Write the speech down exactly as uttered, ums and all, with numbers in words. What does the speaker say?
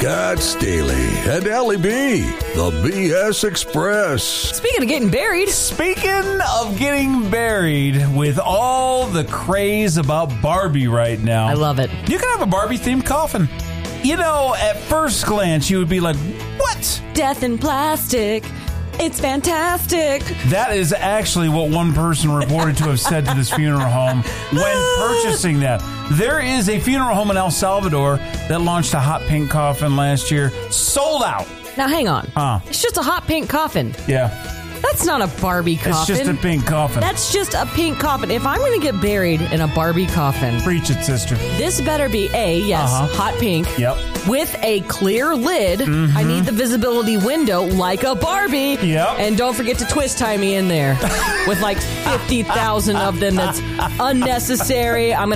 Kat Staley and Ellie B, the B S Express. Speaking of getting buried. Speaking of getting buried, with all the craze about Barbie right now. I love it. You can have a Barbie-themed coffin. You know, at first glance, you would be like, what? Death in plastic. It's fantastic. That is actually what one person reported to have said to this funeral home when purchasing that. There is a funeral home in El Salvador that launched a hot pink coffin last year. Sold out. Now, hang on. Huh. It's just a hot pink coffin. Yeah. That's not a Barbie coffin. It's just a pink coffin. That's just a pink coffin. If I'm going to get buried in a Barbie coffin, preach it, sister. This better be A, yes, uh-huh. hot pink. Yep. With a clear lid. Mm-hmm. I need the visibility window like a Barbie. Yep. And don't forget to twist tie me in there with like fifty thousand of them. That's unnecessary. I'm going